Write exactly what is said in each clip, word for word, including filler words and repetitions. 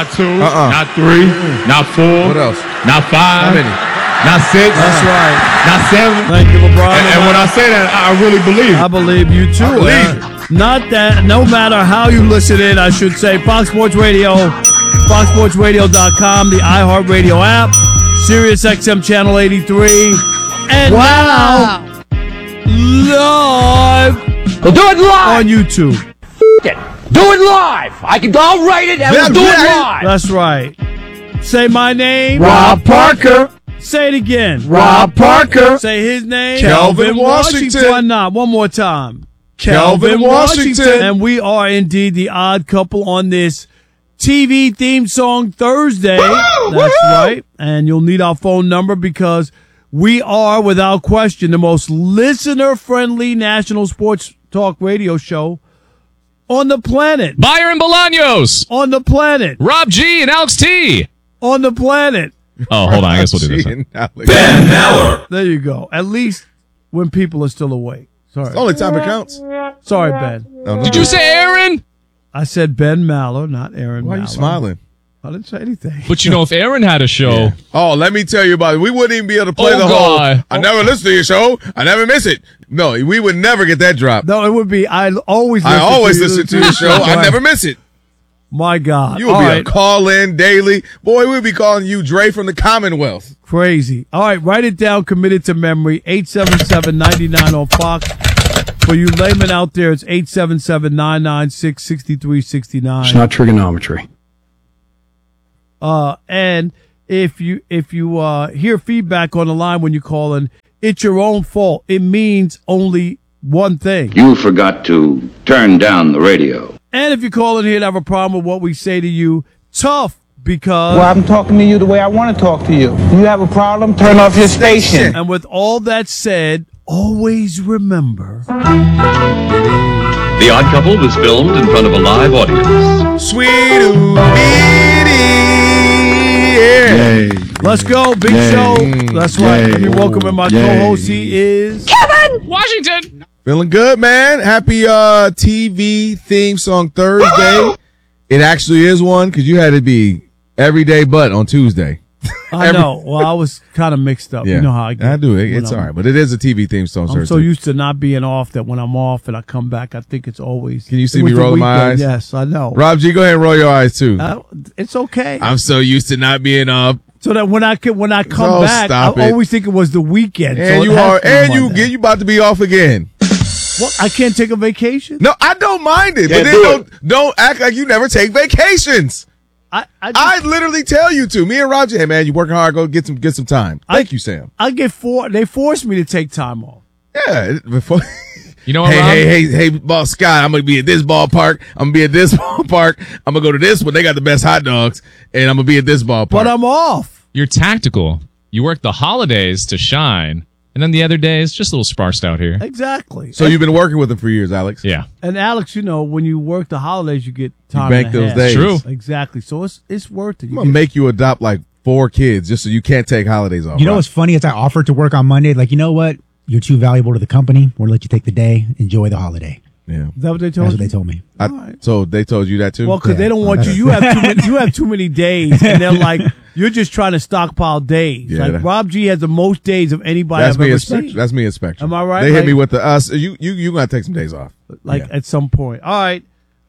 not two, uh-uh. not three, mm-hmm. not four. What else? Not five. How many? Not six. That's right. Not seven. Thank you, LeBron. And, and when I say that, I really believe it. I believe you too. I believe uh, not that, no matter how you listen in, I should say, Fox Sports Radio, fox sports radio dot com, the iHeartRadio app, Sirius X M Channel eighty-three, and wow. now live. We'll do it live on YouTube. F- it. Do it live. I can. I'll write it and we'll do it live. That's right. Say my name, Rob Parker. Say it again, Rob Parker. Say his name, Kelvin Washington. Why not? One more time, Kelvin Washington. And we are indeed the odd couple on this T V theme song Thursday. Woo, That's woo. right. And you'll need our phone number because we are, without question, the most listener-friendly national sports talk radio show on the planet. Byron Bolaños. On the planet. Rob G and Alex T. On the planet. Oh, hold on. I guess we'll do this. Ben Maller. There you go. At least when people are still awake. Sorry. It's the only time it counts. Sorry, Ben. No, no. Did you say Aaron? I said Ben Maller, not Aaron Why Maller. are you smiling? I didn't say anything. But you know, if Aaron had a show. Yeah. Oh, let me tell you about it. We wouldn't even be able to play Oh, the God. whole, I never listen to your show. I never miss it. No, we would never get that drop. No, it would be, I always listen I always to listen to your show. I never miss it. My God. You'll All be right. a call-in daily. Boy, we'll be calling you Dre from the Commonwealth. Crazy. All right, write it down, commit it to memory. eight seven seven, nine nine on Fox. For you laymen out there, it's eight seven seven, nine nine six, six three six nine. It's not trigonometry. Uh, and if you if you uh, hear feedback on the line when you call in, it's your own fault. It means only one thing. You forgot to turn down the radio. And if you call in here and have a problem with what we say to you, tough, because... Well, I'm talking to you the way I want to talk to you. You have a problem, turn off your station. And with all that said, always remember... The Odd Couple was filmed in front of a live audience. Sweet ooh, yeah. Let's go, big Yay. show. That's right. Yay. Let me welcome in my Yay. co-host. He is... Kevin Washington. Feeling good, man. Happy uh, T V theme song Thursday. Woo-hoo! It actually is one because you had to be every day but on Tuesday. I Every- know. Well, I was kind of mixed up. Yeah, You know how I get. I do. It, when it's I'm- all right, but it is a T V theme song. I'm Thursday. so used to not being off that when I'm off and I come back, I think it's always. Can you see it was me the rolling my weekend. eyes? Yes, I know. Rob G, go ahead and roll your eyes too. Uh, it's okay. I'm so used to not being up. So that when I can, when I come Oh, back, I stop it. always think it was the weekend. And so it you has are, to be and you Monday. get you about to be off again. Well, I can't take a vacation. No, I don't mind it, Yeah, but then do don't don't act like you never take vacations. I I, I just, literally tell you to. Me and Roger, hey man, you working hard? Go get some get some time. Thank I- you, Sam. I get for they force me to take time off. Yeah, before. You know what, Hey, Rob? hey, hey, hey, boss Scott, I'm gonna be at this ballpark. I'm gonna be at this ballpark. I'm gonna go to this one. They got the best hot dogs, and I'm gonna be at this ballpark. But I'm off. You're tactical. You work the holidays to shine, and then the other days, just a little sparsed out here. Exactly. so you've been working with them for years, Alex. Yeah. And Alex, you know, when you work the holidays, you get You time. bank and a those half. days. True. Exactly. So it's it's worth it. I'm You gonna get- make you adopt like four kids just so you can't take holidays off. You know right? what's funny is I offered to work on Monday. Like, you know what? You're too valuable to the company. We'll let you take the day. Enjoy the holiday. Yeah. Is that what they told That's you? what they told me. I, All right. So they told you that too? Well, because Yeah. they don't want you. You have too many. You have too many days, and they're like, you're just trying to stockpile days. Yeah, like that- Rob G has the most days of anybody that's I've me ever and Spectrum. seen. That's me and Spectrum. Am I right? They hit Like- me with the us. You you you gotta take some days off. like Yeah. at some point. All right.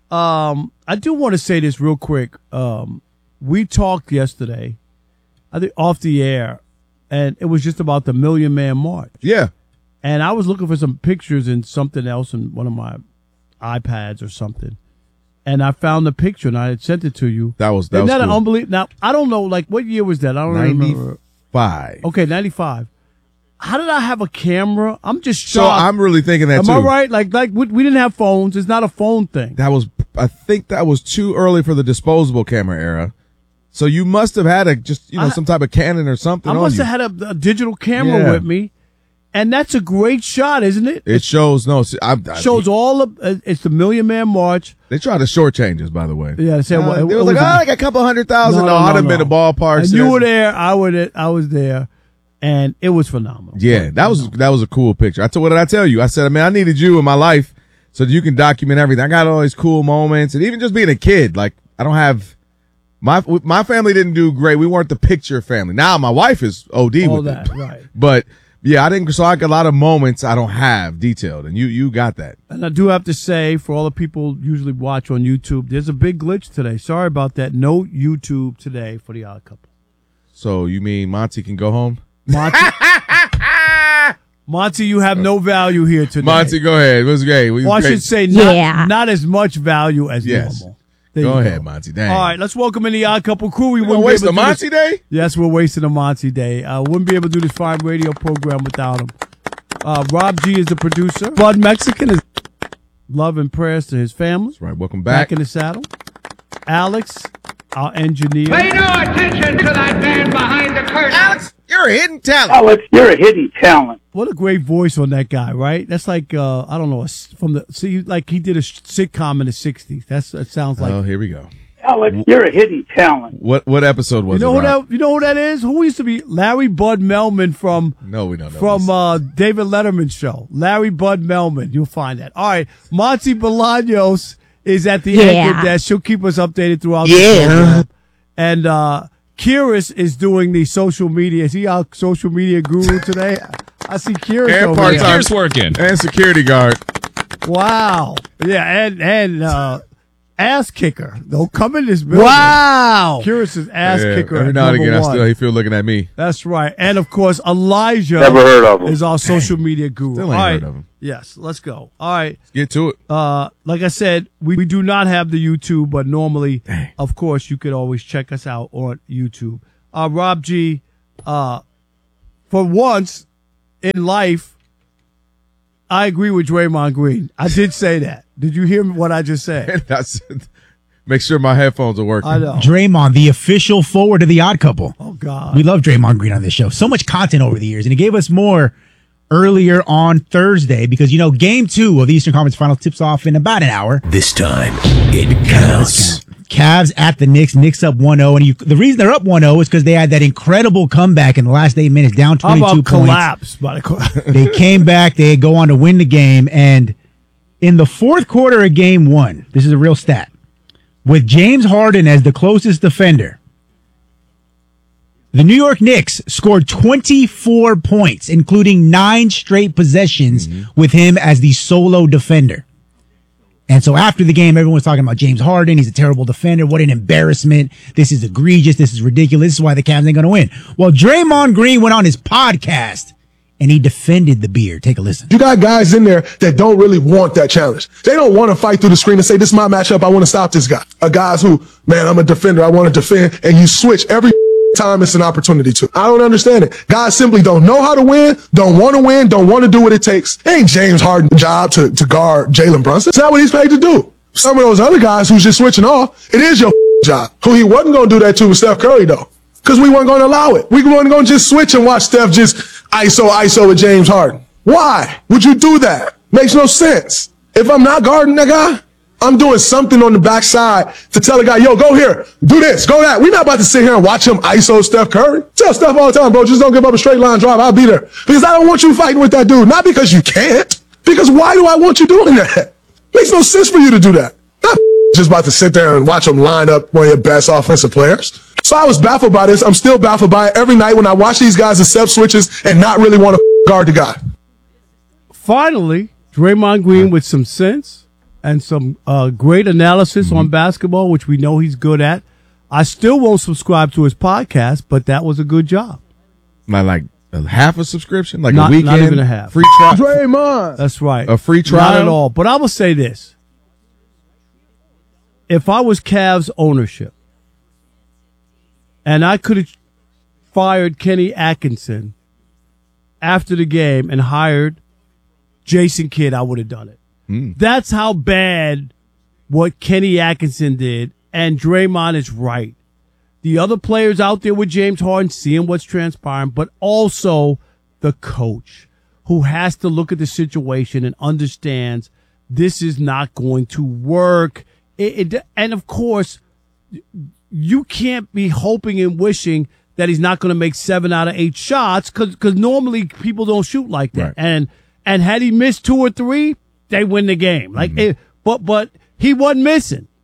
Um, I do want to say this real quick. Um, we talked yesterday, I think off the air, and it was just about the Million Man March. Yeah. And I was looking for some pictures and something else in one of my iPads or something. And I found the picture and I had sent it to you. That was that Isn't was that an cool. unbelievable? Now, I don't know, like, what year was that? I don't remember. ninety-five. Okay, ninety-five. How did I have a camera? I'm just shocked. So I'm really thinking that Am too. I right? Like, like we, we didn't have phones. It's not a phone thing. That was, I think that was too early for the disposable camera era. So you must have had a just, you know, I- some type of Canon or something I on must you. have had a, a digital camera Yeah. with me. And that's a great shot, isn't it? It shows, no, see, I, I, shows all of, uh, it's the Million Man March. They tried to shortchange us, by the way. Yeah, they said, Uh, well, it- it it was like, was a- oh, like a couple hundred thousand. No, No, no, I'd have no, been no. to ballpark. And so you that's- were there. I were I was there, and it was phenomenal. Yeah, that was that was a cool picture. I told, what did I tell you? I said, man, I needed you in my life so that you can document everything. I got all these cool moments, and even just being a kid, like I don't have My my family didn't do great. We weren't the picture family. Now my wife is O D All with that, it. right. But yeah, I didn't. So I got a lot of moments I don't have detailed, and you you got that. And I do have to say, for all the people usually watch on YouTube, there's a big glitch today. Sorry about that. No YouTube today for the Odd Couple. So you mean Monty can go home? Monty, Monty, you have no value here today. Monty, go ahead. It was great. It was Or I great. should say, not, Yeah. not as much value as Yes. normal. There Go you ahead, Monty. Dang. All right, let's welcome in the Odd Couple crew. We You gonna wouldn't be waste able a to do Monty this- day? Yes, we're wasting a Monty day. Uh, wouldn't be able to do this fine radio program without him. Uh, Rob G is the producer. Bud Mexican is love and prayers to his family. That's right. Welcome Back back. in the saddle. Alex, our engineer. Pay no attention to that man behind the curtain. Alex, you're a hidden talent. Alex, you're a hidden talent. What a great voice on that guy, right? That's like uh, I don't know, a s- from the see, like he did a sh- sitcom in the sixties. That's that sounds like. Oh, here we go. Alex, you're a hidden talent. What what episode was You know it? who Rob? that? You know who that is? Who used to be Larry Bud Melman from No, we don't know. from this. uh, David Letterman's show. Larry Bud Melman. You'll find that. All right, Monty Bolaños is at the Yeah. anchor desk. She'll keep us updated throughout the Yeah. program. And uh, Kyrus is doing the social media. Is he our social media guru today? I see Kyrus And over part-time. there. Here's working. and security guard. Wow. Yeah, and and uh, ass kicker. Don't come in this building. Wow. Kyrus' ass Yeah, kicker. Every at now and number again, I one. still he feel looking at me. That's right. And of course, Elijah Never heard of him. is our social media guru. Still ain't All right. heard of him. Yes, let's go. All right. Get to it. Uh, like I said, we, we do not have the YouTube, but normally, of course, you could always check us out on YouTube. Uh, Rob G, uh, for once in life, I agree with Draymond Green. I did say that. Did you hear what I just said? That's, make sure my headphones are working. I know. Draymond, the official forward of the Odd Couple. Oh, God. We love Draymond Green on this show. So much content over the years, and he gave us more earlier on Thursday because, you know, game two of the Eastern Conference Finals tips off in about an hour. This time, it counts. Cavs at the Knicks. Knicks up one oh. And you, the reason they're up one oh is because they had that incredible comeback in the last eight minutes, down How twenty-two about points. collapse? By the They came back. They go on to win the game. And in the fourth quarter of game one, this is a real stat, with James Harden as the closest defender, the New York Knicks scored twenty-four points, including nine straight possessions with him as the solo defender. And so after the game, everyone's talking about James Harden. He's a terrible defender. What an embarrassment. This is egregious. This is ridiculous. This is why the Cavs ain't going to win. Well, Draymond Green went on his podcast and he defended the beard. Take a listen. You got guys in there that don't really want that challenge. They don't want to fight through the screen and say, this is my matchup. I want to stop this guy. A guys who, man, I'm a defender. I want to defend. And you switch every time it's an opportunity to. I don't understand it. Guys simply don't know how to win, don't want to win, don't want to do what it takes. It ain't James Harden's job to, to guard Jalen Brunson. It's not what he's paid to do. Some of those other guys who's just switching off, it is your job. Who he wasn't going to do that to was Steph Curry, though. Because we weren't going to allow it. We weren't going to just switch and watch Steph just I S O, I S O with James Harden. Why would you do that? Makes no sense. If I'm not guarding that guy, I'm doing something on the backside to tell a guy, yo, go here, do this, go that. We're not about to sit here and watch him I S O Steph Curry. Tell Steph all the time, bro, just don't give up a straight line drive. I'll be there. Because I don't want you fighting with that dude. Not because you can't. Because why do I want you doing that? Makes no sense for you to do that. Not just about to sit there and watch him line up one of your best offensive players. So I was baffled by this. I'm still baffled by it every night when I watch these guys accept switches and not really want to guard the guy. Finally, Draymond Green with some sense and some uh, great analysis Mm-hmm. on basketball, which we know he's good at. I still won't subscribe to his podcast, but that was a good job. My like a half a subscription, like Not- a weekend, not even a half. free trial. Draymond. That's right. A free Not trial? at all. But I will say this. If I was Cavs ownership and I could have fired Kenny Atkinson after the game and hired Jason Kidd, I would have done it. Mm. That's how bad what Kenny Atkinson did, and Draymond is right. The other players out there with James Harden seeing what's transpiring, but also the coach who has to look at the situation and understands this is not going to work. It, it, and of course, you can't be hoping and wishing that he's not going to make seven out of eight shots because normally people don't shoot like that. Right. And and had he missed two or three, they win the game. Like, Mm-hmm. it, but but he wasn't missing.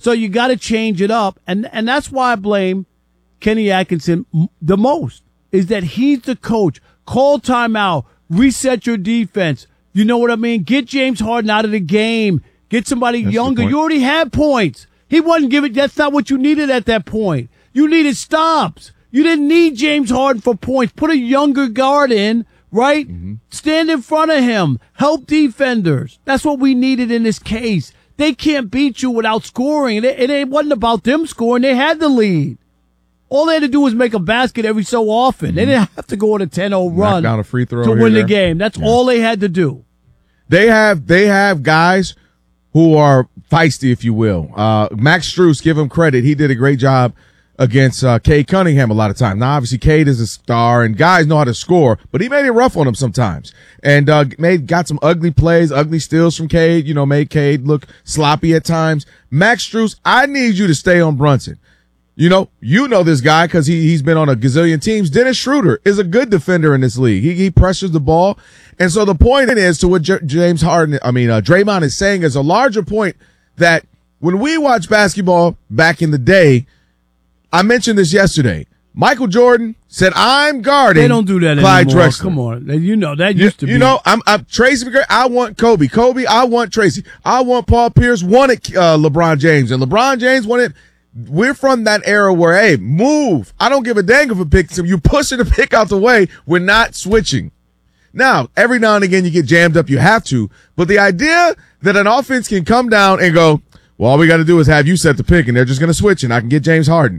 So you got to change it up. And, and that's why I blame Kenny Atkinson m- the most, is that he's the coach. Call timeout. Reset your defense. You know what I mean? Get James Harden out of the game. Get somebody That's younger. You already had points. He wasn't giving. That's not what you needed at that point. You needed stops. You didn't need James Harden for points. Put a younger guard in, right? Mm-hmm. Stand in front of him. Help defenders. That's what we needed in this case. They can't beat you without scoring. It, it, it wasn't about them scoring. They had the lead. All they had to do was make a basket every so often. Mm-hmm. They didn't have to go on a ten oh run down a free throw to here, win the there. game. That's yeah. all they had to do. They have they have guys who are feisty, if you will. Uh, Max Strus, give him credit. He did a great job against uh, Cade Cunningham a lot of times. Now, obviously, Cade is a star, and guys know how to score, but he made it rough on him sometimes. And uh, made got some ugly plays, ugly steals from Cade, you know, made Cade look sloppy at times. Max Strus, I need you to stay on Brunson. You know, you know this guy because he, he's been on a gazillion teams. Dennis Schroeder is a good defender in this league. He, he pressures the ball. And so the point is to what J- James Harden, I mean, uh, Draymond is saying is a larger point that when we watch basketball back in the day, I mentioned this yesterday. Michael Jordan said, I'm guarding They don't do that Clyde anymore. Drexler. Come on. You know, that You, used to be. you know, I'm, I'm Tracy McGrady. I want Kobe. Kobe, I want Tracy. I want Paul Pierce, wanted uh, LeBron James. And LeBron James wanted, we're from that era where, hey, move. I don't give a dang if a pick, if you pushing the pick out the way, we're not switching. Now, every now and again you get jammed up, you have to. But the idea that an offense can come down and go, well, all we got to do is have you set the pick and they're just going to switch and I can get James Harden.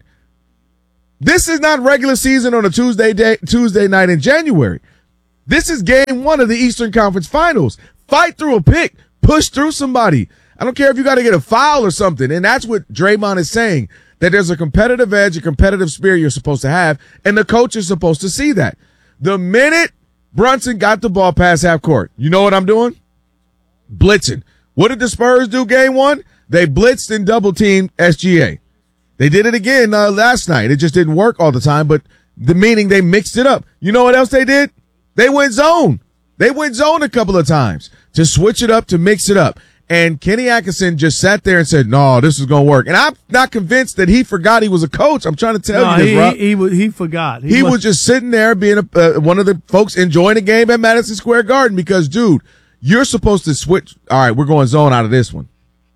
This is not regular season on a Tuesday day, Tuesday night in January. This is game one of the Eastern Conference Finals. Fight through a pick. Push through somebody. I don't care if you got to get a foul or something. And that's what Draymond is saying, that there's a competitive edge, a competitive spirit you're supposed to have, and the coach is supposed to see that. The minute Brunson got the ball past half court, you know what I'm doing? Blitzing. What did the Spurs do game one? They blitzed and double-teamed S G A. They did it again uh, last night. It just didn't work all the time, but the meaning they mixed it up. You know what else they did? They went zone. They went zone a couple of times to switch it up, to mix it up. And Kenny Atkinson just sat there and said, no, this is going to work. And I'm not convinced that he forgot he was a coach. I'm trying to tell no, you this, he, Rob. He, he, he forgot. He, he was just sitting there being a, uh, one of the folks enjoying the game at Madison Square Garden because, dude, you're supposed to switch. All right, we're going zone out of this one.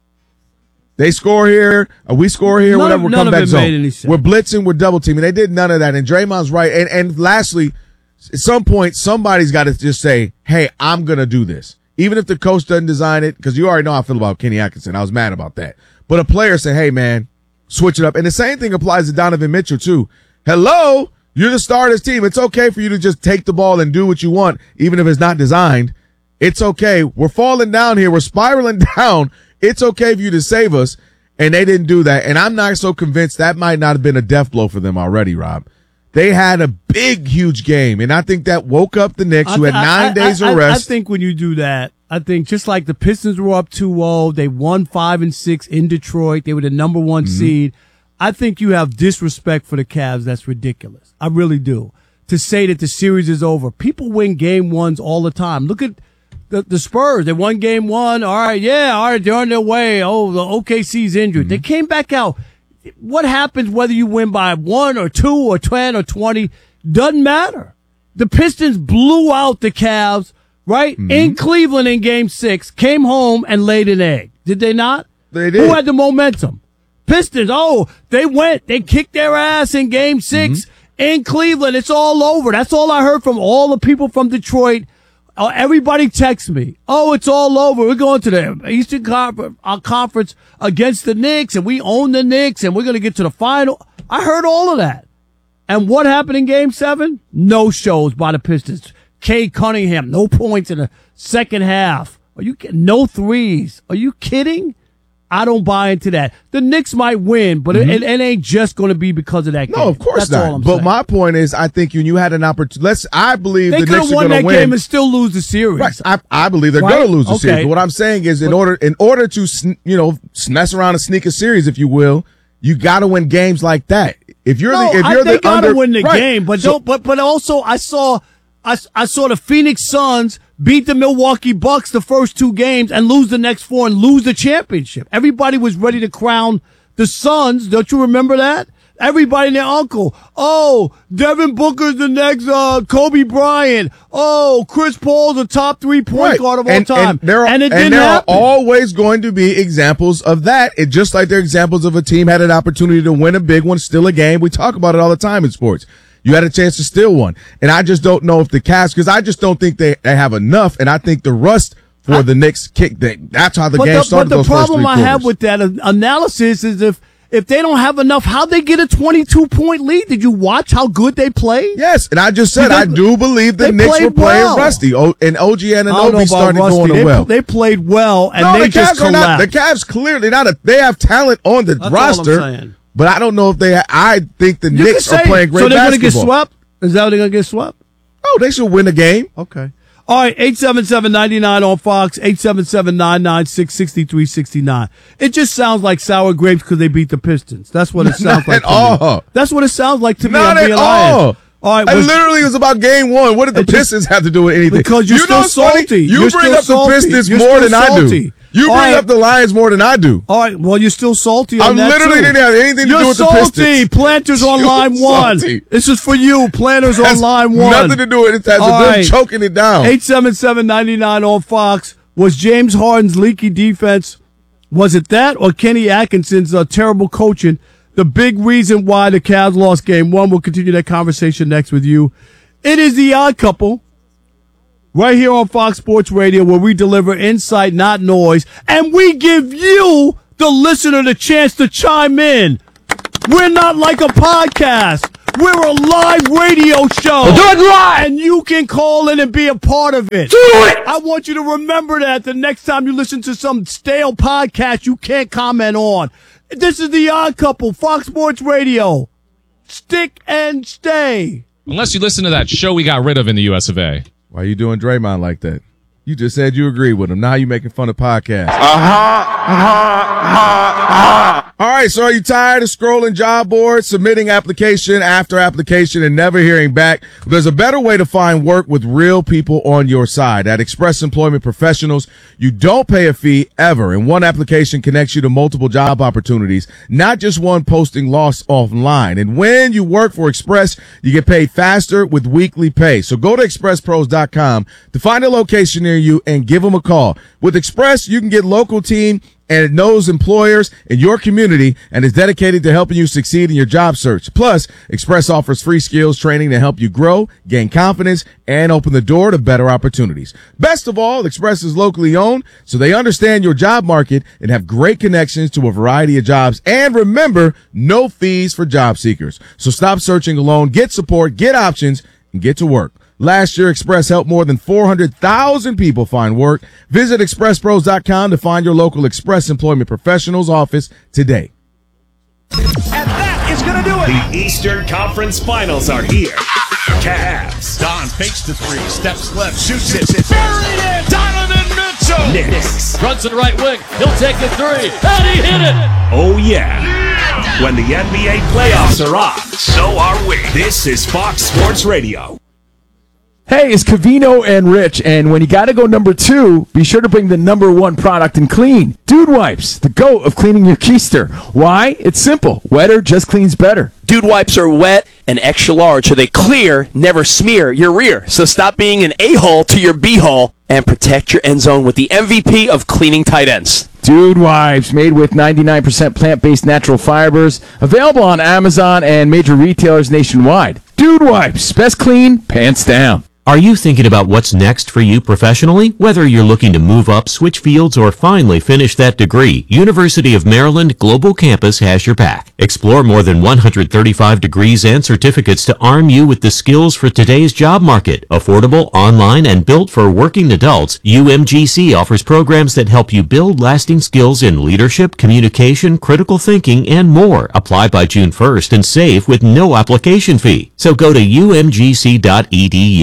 They score here, or we score here, none whatever, of, we're coming back zone. We're sense. blitzing, we're double teaming. They did none of that. And Draymond's right. And, and lastly, at some point, somebody's got to just say, hey, I'm going to do this. Even if the coach doesn't design it, because you already know how I feel about Kenny Atkinson. I was mad about that. But a player say, hey, man, switch it up. And the same thing applies to Donovan Mitchell, too. Hello, you're the star of this team. It's okay for you to just take the ball and do what you want, even if it's not designed. It's okay. We're falling down here. We're spiraling down. It's okay for you to save us. And they didn't do that. And I'm not so convinced that might not have been a death blow for them already, Rob. They had a big, huge game. And I think that woke up the Knicks, who had nine I, days I, of rest. I think when you do that, I think just like the Pistons were up two oh, they won five and six in Detroit. They were the number one mm-hmm. seed. I think you have disrespect for the Cavs. That's ridiculous. I really do. To say that the series is over. People win game ones all the time. Look at The, the Spurs, they won game one. All right, yeah, all right, they're on their way. Oh, the O K C's injured. Mm-hmm. They came back out. What happens whether you win by one or two or ten or twenty? Doesn't matter. The Pistons blew out the Cavs, right? Mm-hmm. In Cleveland in game six, came home and laid an egg. Did they not? They did. Who had the momentum? Pistons. Oh, they went. They kicked their ass in game six mm-hmm. in Cleveland. It's all over. That's all I heard from all the people from Detroit. Oh, everybody texts me. Oh, it's all over. We're going to the Eastern Conference, uh, conference against the Knicks, and we own the Knicks, and we're going to get to the final. I heard all of that. And what happened in Game seven? No shows by the Pistons. Cade Cunningham, no points in the second half. Are you kidding? No threes. Are you kidding? I don't buy into that. The Knicks might win, but mm-hmm. it, it ain't just going to be because of that game. No, of course That's not. All I'm but saying. my point is, I think when you had an opportunity, let's. I believe they the could Knicks have are won going that to win game and still lose the series. Right. I, I believe they're right? going to lose the okay. series. But what I'm saying is, in but, order in order to sn- you know mess around and sneak a series, if you will, you got to win games like that. If you're no, the if you're I, they the got to under, win the right. game, but so, don't. But but also, I saw I, I saw the Phoenix Suns beat the Milwaukee Bucks the first two games and lose the next four and lose the championship. Everybody was ready to crown The Suns, don't you remember that? Everybody and their uncle. Oh, Devin Booker's the next uh, Kobe Bryant. Oh, Chris Paul's the top three point Right. guard of all and, time. And there are, and it didn't and there happen. are always going to be examples of that. It just like there are examples of a team had an opportunity to win a big one, steal a game. We talk about it all the time in sports. You had a chance to steal one. And I just don't know if the Cavs, because I just don't think they, they have enough. And I think the rust for I, the Knicks kick, they, that's how the but game the, started. But the those first problem three I quarters. have with that analysis is if If they don't have enough, how'd they get a twenty-two point lead? Did you watch how good they played? Yes, and I just said Because I do believe the they Knicks were played playing well. rusty. O, and O G I don't know Anunoby about started rusty. going They, well. they played well, and no, they the just Cavs are not. collapsed. The Cavs clearly not. A, they have talent on the That's roster, all I'm saying. but I don't know if they. I think the You Knicks can are say- playing great So they're basketball. going to get swept? Is that how they're going to get swept? Oh, they should win a game. Okay. All right, eight seven seven, nine nine on Fox, eight seven seven, nine nine six, six three six nine. It just sounds like sour grapes because they beat the Pistons. That's what it sounds Not like at to me. all. That's what it sounds like to me. Not I'm at being all. honest. All right, I was- literally was about game one. What did the It just- Pistons have to do with anything? Because you're you know still what's funny? salty. You You're bring still up salty. the Pistons You're more still than I do. salty. You All bring right. up the Lions more than I do. All right, well, you're still salty on I that, literally too. didn't have anything to You're do with the salty. Pistons. Planters on You're line one. salty. This is for you. Planters on Has line one. nothing to do with it. It has All them right. choking it down. eight seven seven, nine nine on Fox. Was James Harden's leaky defense, was it that or Kenny Atkinson's uh, terrible coaching the big reason why the Cavs lost game one? We'll continue that conversation next with you. It is The Odd Couple right here on Fox Sports Radio, where we deliver insight, not noise, and we give you, the listener, the chance to chime in. We're not like a podcast. We're a live radio show. We'll do it live. And you can call in and be a part of it. Do it. I want you to remember that the next time you listen to some stale podcast you can't comment on. This is The Odd Couple, Fox Sports Radio. Stick and stay. Unless you listen to that show we got rid of in the U S of A. Why are you doing Draymond like that? You just said you agree with him. Now you making fun of podcasts. Uh-huh, uh-huh, uh-huh. All right, so are you tired of scrolling job boards, submitting application after application, and never hearing back? There's a better way to find work with real people on your side. At Express Employment Professionals, you don't pay a fee ever, and one application connects you to multiple job opportunities, not just one posting lost offline. And when you work for Express, you get paid faster with weekly pay. So go to express pros dot com to find a location near you and give them a call. With Express, you can get local team and it knows employers in your community and is dedicated to helping you succeed in your job search. Plus, Express offers free skills training to help you grow, gain confidence, and open the door to better opportunities. Best of all, Express is locally owned, so they understand your job market and have great connections to a variety of jobs. And remember, no fees for job seekers. So stop searching alone, get support, get options, and get to work. Last year, Express helped more than four hundred thousand people find work. Visit express pros dot com to find your local Express Employment Professionals office today. And that is going to do it. The Eastern Conference Finals are here. Cavs. Don fakes the three, steps left, shoots it. Buried it. Donovan Mitchell. Knicks. Runs to the right wing. He'll take the three. And he hit it. Oh, yeah. When the N B A playoffs are on, so are we. This is Fox Sports Radio. Hey, it's Cavino and Rich, and when you gotta go number two, be sure to bring the number one product in clean. Dude Wipes, the goat of cleaning your keister. Why? It's simple. Wetter just cleans better. Dude Wipes are wet and extra large, so they clear, never smear your rear. So stop being an a-hole to your b-hole and protect your end zone with the M V P of cleaning tight ends. Dude Wipes, made with ninety-nine percent plant-based natural fibers, available on Amazon and major retailers nationwide. Dude Wipes, best clean, pants down. Are you thinking about what's next for you professionally? Whether you're looking to move up, switch fields, or finally finish that degree, University of Maryland Global Campus has your back. Explore more than one hundred thirty-five degrees and certificates to arm you with the skills for today's job market. Affordable, online, and built for working adults, U M G C offers programs that help you build lasting skills in leadership, communication, critical thinking, and more. Apply by June first and save with no application fee. So go to U M G C dot E D U.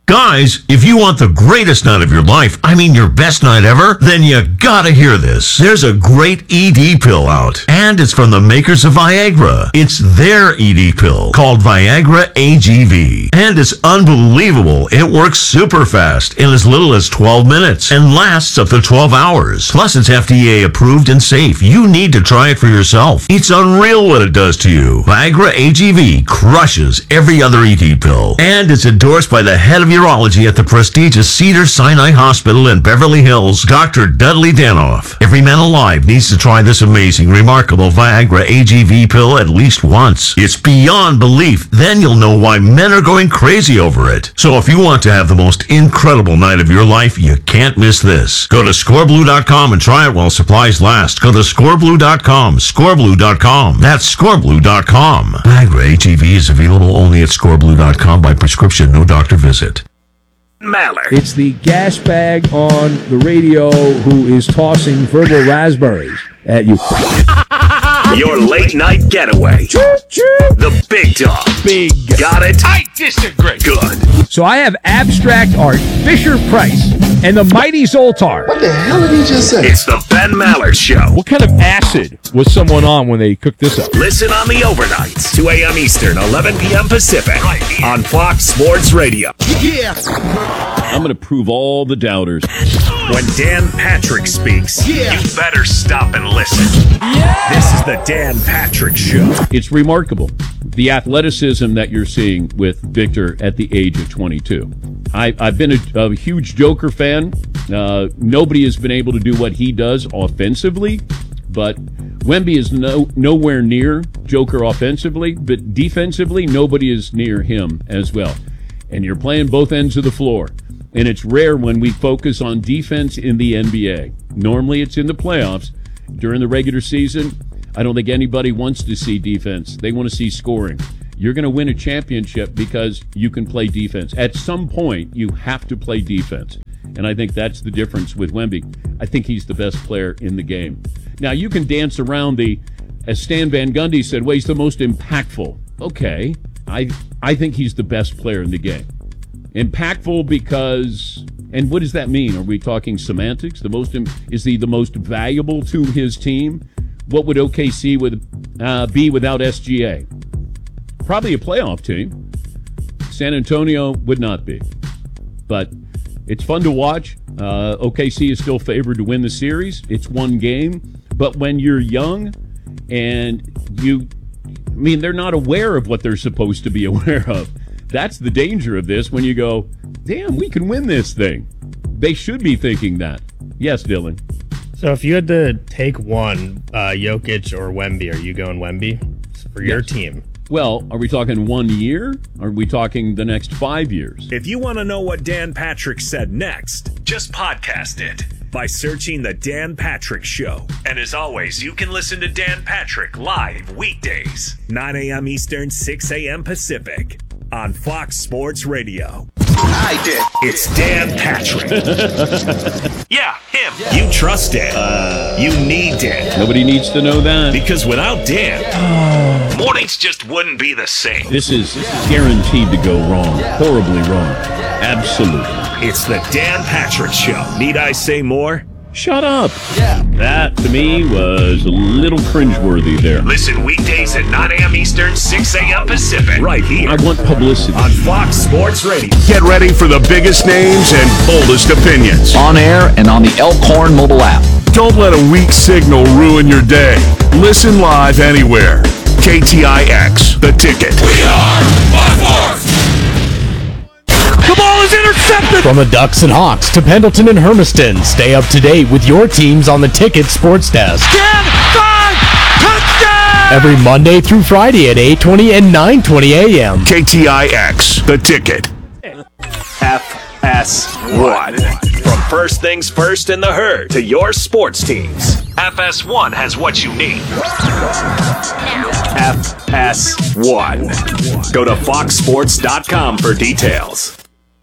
Guys, if you want the greatest night of your life, I mean your best night ever, then you gotta hear this. There's a great E D pill out, and it's from the makers of Viagra. It's their E D pill called Viagra A G V, and it's unbelievable. It works super fast in as little as twelve minutes and lasts up to twelve hours. Plus, it's F D A approved and safe. You need to try it for yourself. It's unreal what it does to you. Viagra A G V crushes every other E D pill, and it's endorsed by the head of urology at the prestigious Cedars-Sinai Hospital in Beverly Hills, Doctor Dudley Danoff. Every man alive needs to try this amazing, remarkable Viagra A G V pill at least once. It's beyond belief. Then you'll know why men are going crazy over it. So if you want to have the most incredible night of your life, you can't miss this. Go to score blue dot com and try it while supplies last. Go to score blue dot com, score blue dot com. That's score blue dot com. Viagra A G V is available only at score blue dot com by prescription, no doctor visit. Mallard. It's the gas bag on the radio who is tossing verbal raspberries at you. Your late night getaway. The big dog. Big. Got it? I disagree. Good. So I have abstract art, Fisher Price, and the mighty Zoltar. What the hell did he just say? It's the Ben Mallard Show. What kind of acid was someone on when they cooked this up? Listen on the overnights, two a.m. Eastern, eleven p.m. Pacific, right here on Fox Sports Radio. Yeah. I'm going to prove all the doubters. When Dan Patrick speaks, yeah. you better stop and listen. Yeah. This is the Dan Patrick Show. It's remarkable, the athleticism that you're seeing with Victor at the age of twenty-two. I, I've been a, a huge Joker fan. Uh, nobody has been able to do what he does offensively, but Wemby is no, nowhere near Joker offensively, but defensively, nobody is near him as well. And you're playing both ends of the floor. And it's rare when we focus on defense in the N B A. Normally it's in the playoffs. During the regular season, I don't think anybody wants to see defense. They want to see scoring. You're going to win a championship because you can play defense. At some point, you have to play defense. And I think that's the difference with Wemby. I think he's the best player in the game. Now, you can dance around the, as Stan Van Gundy said, well, he's the most impactful. Okay, I I think he's the best player in the game. Impactful because, and what does that mean? Are we talking semantics? The most is he the most valuable to his team? What would O K C with uh, be without S G A? Probably a playoff team. San Antonio would not be, but it's fun to watch. Uh, O K C is still favored to win the series. It's one game, but when you're young and you, I mean, they're not aware of what they're supposed to be aware of. That's the danger of this when you go, damn, we can win this thing. They should be thinking that. Yes, Dylan. So if you had to take one, uh, Jokic or Wemby, are you going Wemby for your Yes. team? Well, are we talking one year? Or are we talking the next five years? If you want to know what Dan Patrick said next, just podcast it by searching The Dan Patrick Show. And as always, you can listen to Dan Patrick live weekdays, nine a.m. Eastern, six a.m. Pacific, on Fox Sports Radio. I did. It's Dan Patrick. Yeah, him. You trust Dan. Uh, you need Dan. Nobody needs to know that. Because without Dan, mornings just wouldn't be the same. This is guaranteed to go wrong. Horribly wrong. Absolutely. It's the Dan Patrick Show. Need I say more? Shut up. Yeah. That, to me, was a little cringeworthy there. Listen weekdays at nine a.m. Eastern, six a.m. Pacific. Right here. I want publicity. On Fox Sports Radio. Get ready for the biggest names and boldest opinions. On air and on the Elkhorn mobile app. Don't let a weak signal ruin your day. Listen live anywhere. K T I X, The Ticket. We are Fox Sports. The ball is intercepted! From the Ducks and Hawks to Pendleton and Hermiston, stay up to date with your teams on the Ticket Sports Desk. ten, five, touchdown! Every Monday through Friday at eight twenty and nine twenty a.m. K T I X, The Ticket. F S one. From first things first in the herd to your sports teams, F S one has what you need. F S one. Go to fox sports dot com for details.